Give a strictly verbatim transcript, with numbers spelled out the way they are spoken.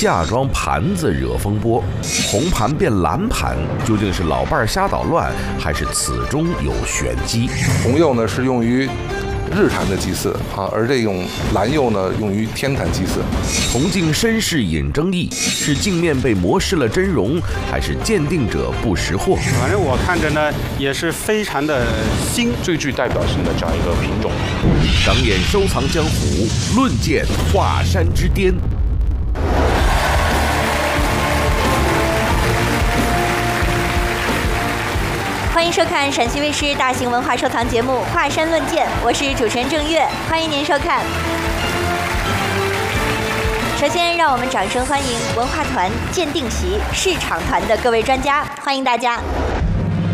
嫁妆盘子惹风波，红盘变蓝盘，究竟是老伴儿瞎捣乱，还是此中有玄机？ 红釉呢是用于日坛的祭祀啊，而这种蓝釉呢用于天坛祭祀。 铜镜身世引争议，是镜面被磨失了真容，还是鉴定者不识货？ 反正我看着呢，也是非常的新， 最具代表性的这样一个品种。 长眼收藏江湖，论剑华山之巅。 欢迎收看陕西卫视大型文化收藏节目《华山论剑》，我是主持人郑月，欢迎您收看。首先，让我们掌声欢迎文化团鉴定席市场团的各位专家，欢迎大家。